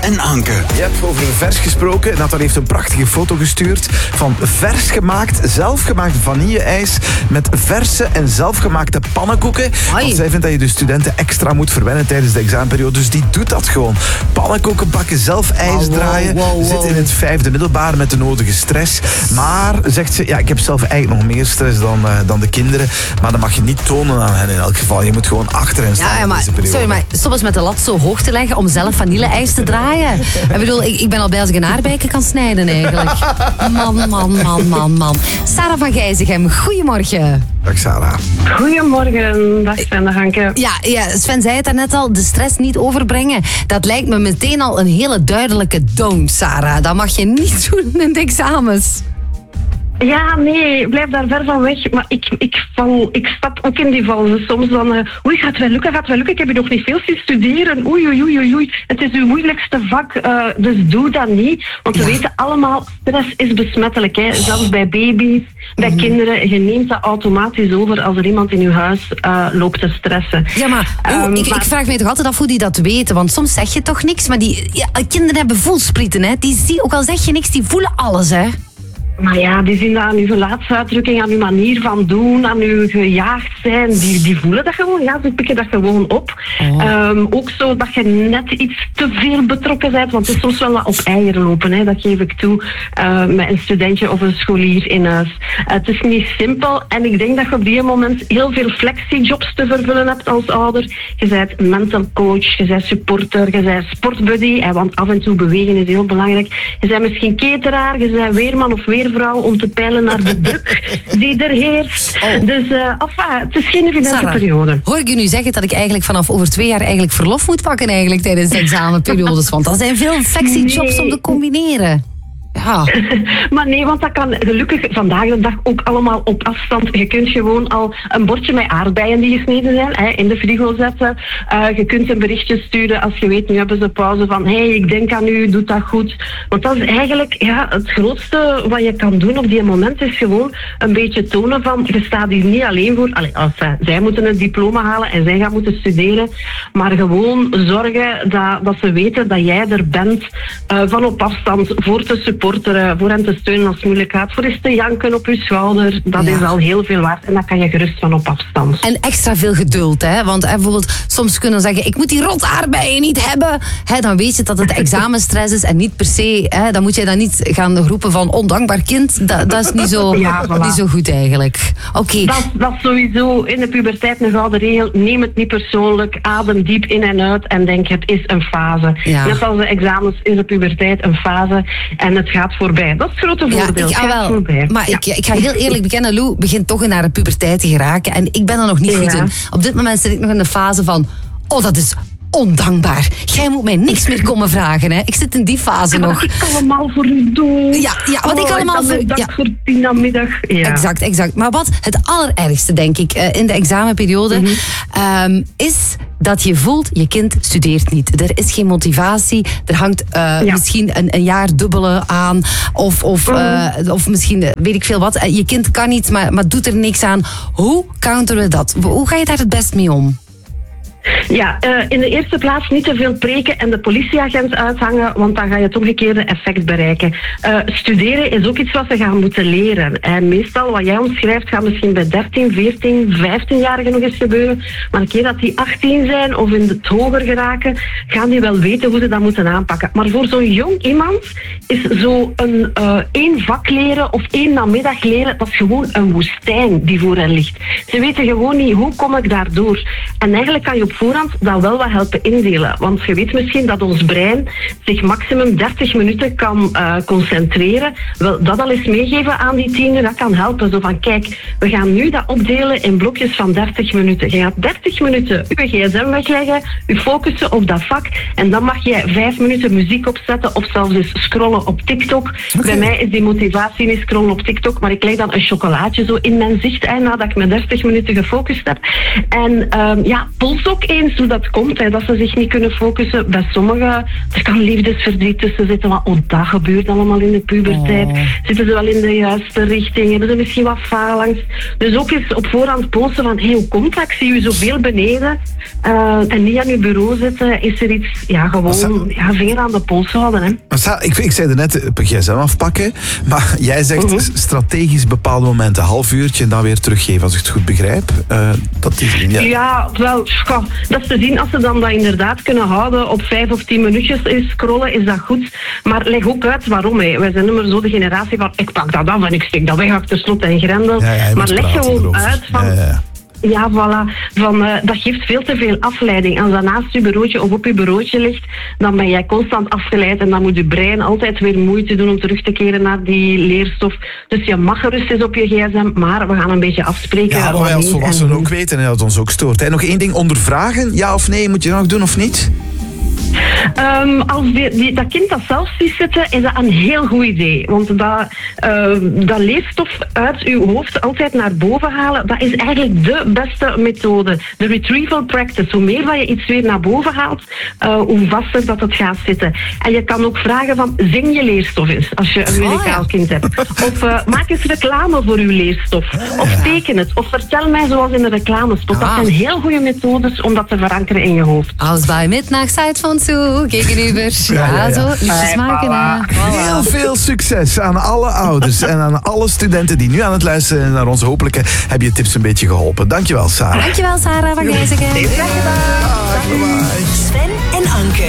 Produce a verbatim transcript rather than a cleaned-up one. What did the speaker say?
en Anke. Je hebt over vers gesproken. Nathan heeft een prachtige foto gestuurd van vers gemaakt, zelfgemaakt vanille-ijs met verse en zelfgemaakte pannenkoeken. Want zij vindt dat je de studenten extra moet verwennen tijdens de examenperiode. Dus die doet dat gewoon. Pannenkoeken bakken, zelf ijs draaien. Wow, wow, wow. Zit in het vijfde middelbaar met de nodige stress. Maar, zegt ze, ja, ik heb zelf eigenlijk nog meer stress dan, uh, dan de kinderen. Maar dat mag je niet tonen aan hen in elk geval. Je moet gewoon achter hen staan Ja, ja, in maar, deze periode. sorry, maar stop eens met de lat zo hoog te leggen om zelf vanille-ijs te draaien. Ik bedoel, ik, ik ben al blij als ik een aardbeiken kan snijden eigenlijk. Man, man, man, man, man. Sarah van Gijzegem, goedemorgen. Dag Sarah. Goedemorgen, dag Sven, dag Anke. Ja, ja, Sven zei het daarnet al, de stress niet overbrengen. Dat lijkt me meteen al een hele duidelijke don't, Sarah. Dat mag je niet doen in de examens. Ja, nee, blijf daar ver van weg. Maar ik, ik, val, ik stap ook in die val. Dus soms dan, uh, oei, gaat het wel lukken, gaat het wel lukken. Ik heb je nog niet veel zien studeren. Oei, oei, oei, oei. Het is uw moeilijkste vak, uh, dus doe dat niet. Want we ja. weten allemaal, stress is besmettelijk. Hè. Zelfs bij baby's, bij mm-hmm. kinderen. Je neemt dat automatisch over als er iemand in je huis uh, loopt te stressen. Ja, maar, oh, um, ik, maar ik vraag me toch altijd af hoe die dat weten. Want soms zeg je toch niks, maar die ja, kinderen hebben voelsprieten. Hè. Die zien, ook al zeg je niks, die voelen alles, hè. Maar ja, die zien dat aan uw gelaatsuitdrukking, aan uw manier van doen, aan uw gejaagd zijn. Die, die voelen dat gewoon, ja, ze pikken dat gewoon op. Oh. Um, ook zo dat je net iets te veel betrokken bent, want het is soms wel wat op eieren lopen, hè, dat geef ik toe, uh, met een studentje of een scholier in huis. Uh, het is niet simpel en ik denk dat je op die moment heel veel flexi-jobs te vervullen hebt als ouder. Je bent mental coach, je bent supporter, je bent sportbuddy, hè, want af en toe bewegen is heel belangrijk. Je bent misschien cateraar, je bent weerman of weer vrouw om te peilen naar de druk die er heerst. Oh. Dus uh, enfin, het is geen evidente Sarah, periode. Hoor ik u nu zeggen dat ik eigenlijk vanaf over twee jaar eigenlijk verlof moet pakken eigenlijk tijdens de examenperiodes? Want dat zijn veel flexi jobs nee. om te combineren. Ja. Maar nee, want dat kan gelukkig vandaag de dag ook allemaal op afstand. Je kunt gewoon al een bordje met aardbeien die gesneden zijn hè, in de frigo zetten. Uh, je kunt een berichtje sturen als je weet, nu hebben ze pauze van hé, hey, ik denk aan u, doe dat goed. Want dat is eigenlijk ja, het grootste wat je kan doen op die moment is gewoon een beetje tonen van je staat hier niet alleen voor. Allee, als zij, zij moeten een diploma halen en zij gaan moeten studeren. Maar gewoon zorgen dat, dat ze weten dat jij er bent uh, van op afstand voor te supporten. Voor hen te steunen als het moeilijk gaat. Voor eens te janken op je schouder. Dat ja. is al heel veel waard. En dat kan je gerust van op afstand. En extra veel geduld. Hè? Want hè, bijvoorbeeld soms kunnen we zeggen ik moet die rot aardbeien niet hebben. Hè, dan weet je dat het examenstress is. En niet per se. Hè, dan moet je dan niet gaan roepen van ondankbaar kind. Dat, dat is niet zo, ja, voilà. niet zo goed eigenlijk. Oké. Okay. Dat, dat is sowieso in de puberteit een gouden regel. Neem het niet persoonlijk. Adem diep in en uit. En denk het is een fase. Ja. Net als de examens is de puberteit een fase. En het gaat voorbij. Dat is het grote voordeel. Ja, ik, het gaat wel. voorbij. Maar ja. ik, ik ga heel eerlijk bekennen, Lou begint toch in naar de puberteit te geraken. En ik ben er nog niet ja. goed in. Op dit moment zit ik nog in de fase van, oh, dat is ondankbaar. Jij moet mij niks meer komen vragen. Hè. Ik zit in die fase ja, nog. Ik kan allemaal voor u doen. Ja, ja wat oh, ik allemaal voor... Dank ja. voor tien namiddag. Ja. Exact, exact. Maar wat het allerergste, denk ik, in de examenperiode, mm-hmm. um, is dat je voelt, je kind studeert niet. Er is geen motivatie. Er hangt uh, ja. misschien een, een jaar dubbele aan. Of, of, uh, of misschien, weet ik veel wat. Je kind kan niet, maar, maar doet er niks aan. Hoe counteren we dat? Hoe ga je daar het best mee om? Ja, uh, in de eerste plaats niet te veel preken en de politieagent uithangen, want dan ga je het omgekeerde effect bereiken. Uh, studeren is ook iets wat ze gaan moeten leren. En meestal, wat jij omschrijft, gaat misschien bij dertien, veertien, vijftien-jarigen nog eens gebeuren. Maar een keer dat die achttien zijn of in het hoger geraken, gaan die wel weten hoe ze dat moeten aanpakken. Maar voor zo'n jong iemand is zo een uh, één vak leren of één namiddag leren, dat is gewoon een woestijn die voor hen ligt. Ze weten gewoon niet, hoe kom ik daardoor? En eigenlijk kan je op voorhand dat wel wat helpen indelen. Want je weet misschien dat ons brein zich maximum dertig minuten kan uh, concentreren. Wel, dat al eens meegeven aan die tiener, dat kan helpen. Zo van, kijk, we gaan nu dat opdelen in blokjes van dertig minuten. Je gaat dertig minuten je gsm wegleggen, je focussen op dat vak en dan mag je vijf minuten muziek opzetten of zelfs eens scrollen op TikTok. Okay. Bij mij is die motivatie niet scrollen op TikTok, maar ik leg dan een chocolaatje zo in mijn zicht, hè, nadat ik me dertig minuten gefocust heb. En um, ja, pols op. ook eens hoe dat komt, hè, dat ze zich niet kunnen focussen. Bij sommigen, er kan liefdesverdriet tussen zitten, want oh, dat gebeurt allemaal in de puberteit. Oh. Zitten ze wel in de juiste richting? Hebben ze misschien wat faalangst? Dus ook eens op voorhand posten van, hey, hoe komt dat? Ik zie u zoveel beneden. Uh, en niet aan uw bureau zitten. Is er iets, ja, gewoon ja, vinger aan de pols houden. Hè. Sa, ik, ik zei er net, gsm afpakken, maar jij zegt uh-huh. strategisch bepaalde momenten, half uurtje en dan weer teruggeven, als ik het goed begrijp. Uh, dat is, ja. ja, wel, goh, dat is te zien. Als ze dan dat inderdaad kunnen houden op vijf of tien minuutjes is scrollen, is dat goed. Maar leg ook uit waarom. Hè. Wij zijn nummer zo de generatie van, ik pak dat af en ik steek dat weg achter slot en grendel. Ja, ja, maar leg gewoon erover. uit van... Ja, ja. Ja, voilà. Van, uh, dat geeft veel te veel afleiding. Als dat naast je bureautje of op je bureautje ligt, dan ben jij constant afgeleid en dan moet je brein altijd weer moeite doen om terug te keren naar die leerstof. Dus je mag gerust eens op je gsm, maar we gaan een beetje afspreken. Ja, maar wij als volwassenen ook weten en dat ons ook stoort. Hè. Nog één ding, ondervragen, ja of nee, moet je dat nog doen of niet? Um, als die, die, dat kind dat zelf ziet zitten, is dat een heel goed idee. Want dat, uh, dat leerstof uit uw hoofd altijd naar boven halen, dat is eigenlijk de beste methode. De retrieval practice. Hoe meer dat je iets weer naar boven haalt, uh, hoe vaster dat het gaat zitten. En je kan ook vragen van, zing je leerstof eens, als je een muzikaal kind hebt. Of uh, maak eens reclame voor uw leerstof. Of teken het. Of vertel mij zoals in de reclamespot. Dat zijn heel goede methodes om dat te verankeren in je hoofd. Als bij midnight side van zo, gegenüber. Ja, ja, ja. Zo, liefjes maken. Voilà. Heel veel succes aan alle ouders en aan alle studenten die nu aan het luisteren naar ons. Hopelijk heb je tips een beetje geholpen. Dankjewel, Sarah. Dankjewel, Sarah van Gijzegen. Sven en Anke.